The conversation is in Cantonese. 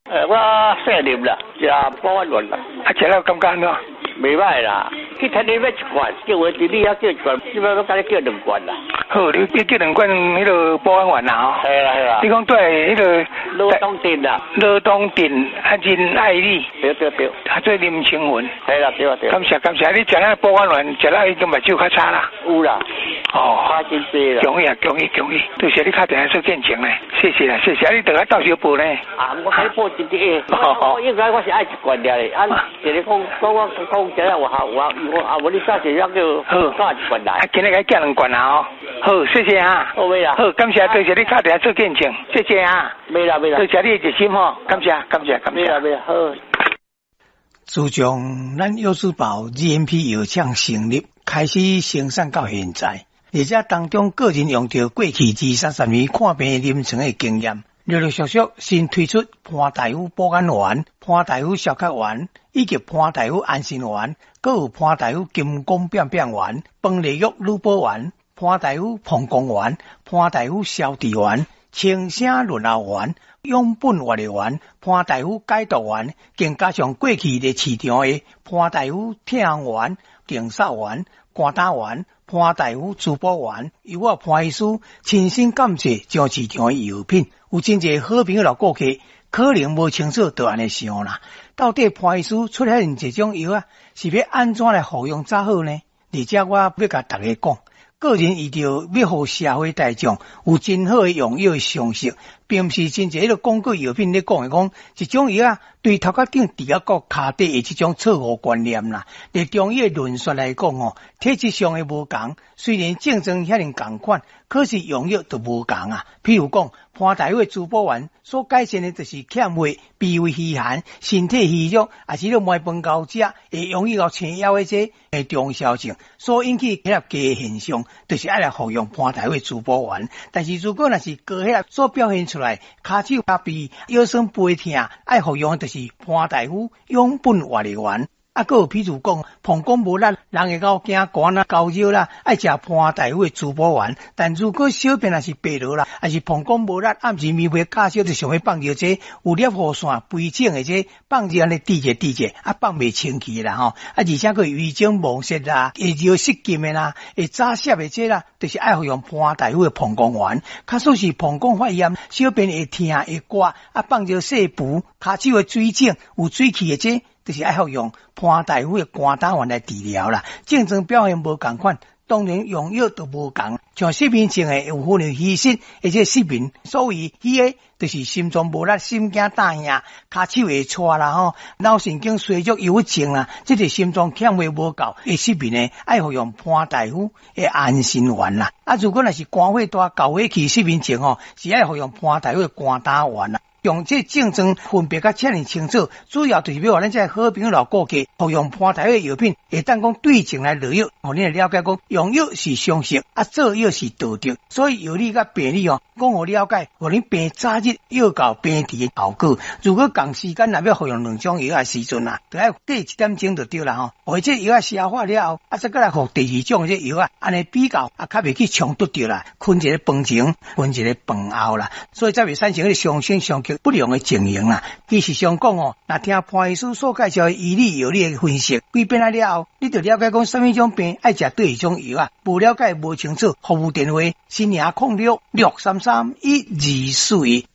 我姓林啦，食保安员啦。 食了感觉安怎？ 袂歹啦，去餐厅要一罐，叫我弟弟遐叫一罐，即摆都甲你叫2罐啦。 好，你叫2罐迄个保安员啦吼。 系啦系啦。 你讲对迄个罗东店啦。 罗东店仁爱里。 对对对。 做林清文。 系啦对对。 感谢感谢，你食了保安员，食了已经目睭较差啦。 有啦。 哦。 花真济啦。 恭喜啊恭喜恭喜！多谢你打电话做见证咧，谢谢啦谢谢，你等下到时报咧。 啊，我甲你报真济。我应该我是爱一罐了咧，啊，一日讲食了我你下次要叫加一罐来。 啊，今日该加2罐啦哦。好，谢谢啊。 好未啦。 好，感谢多谢你打电话做见证，谢谢啊。 未啦未啦。 多谢你的热心吼，感谢感谢感谢。 未啦未啦，好。 自从咱药师宝 GMP 药厂成立，开始生产到现在，而且当中个人用到过去20-30年看病临床的经验，陆陆续续新推出潘大夫保肝丸、潘大夫消咳丸以及潘大夫安心丸，还有潘大夫金光变变丸、崩利药乳保丸、潘大夫膀胱丸、潘大夫消脂丸、清声润喉丸、养本活力丸、潘大夫解毒丸，更加上过去的市场的潘大夫痛丸、定扫丸、肝胆丸、潘大夫滋补丸，由我潘医师亲身感谢将市场的药品，有真侪好朋友老顾客可能无清楚就安尼想啦，到底潘医师出现这种药啊，是要安怎来服用才好呢？而且我要甲大家讲，个人遇到要互社会大众有真好的用药的常识，并不是真侪迄个广告药品咧讲一种药啊，对头壳顶除啊个骹底的这种错误观念啦。在中医的论述来讲哦，体质上的无同，虽然症状遐尼共款，可是用药都无同啊。譬如讲，潘大夫的滋补丸所改善的就是欠血、脾胃虚寒、身体虚弱，也是咧糜饭高食，会容易到青腰的这中消症所引起血压低的现象，就是爱来服用潘大夫的滋补丸。但是如果若是高血压所表现出来，骹手骹臂腰酸背痛，爱服用的就是潘大夫养本活力丸。还有譬如讲，膀胱无力，人会到惊寒啦、高热啦，爱食潘大夫的滋补丸。但如果小便也是白落啦，还是膀胱无力，暗时眠袂假烧，就想要放热这有裂火线、肥肿的这放热安尼滴者，放袂清气啦吼。而且佫胃肿妄泄啦，会热失禁的啦，会早泄的这啦，就是爱服用潘大夫的膀胱丸。假使是膀胱发炎，小便会痛会刮，放热细补，骹手的水肿有水气的这。就是爱服用潘大夫的肝胆丸来治疗啦，症状表现无共款，当然用药都无共。像失眠症的有可能虚失，而且失眠，所谓虚的，就是心脏无力、心惊胆吓、骹手会颤啦吼，脑神经衰弱忧郁症啦，这个心脏欠血无够，会失眠的，爱服用潘大夫的安心丸啦。如果若是肝火大、高血气失眠症是爱服用潘大夫的肝胆丸啦。用这症状分别较遮尔清楚，主要就是要互咱这好朋友老顾客服用潘大夫的药品，会当讲对症来落药，互你来了解讲用药是常识，做药是道德，所以药理甲病理讲互了解，互你病早日药到病治的效果。如果共时间若要服用2种药的时阵就要隔1点钟就对啦吼。或者药消化了后，再过来服第2种这药安尼比较较袂去冲突着啦，困一个饭前，困一个饭后啦，所以才会产生迄个相生相不良的情形啦。其实上讲若听潘医师所介绍的医理药理的分析，几遍了后，你就了解讲什么种病爱食对种药无了解无清楚，服务电话：0206633124。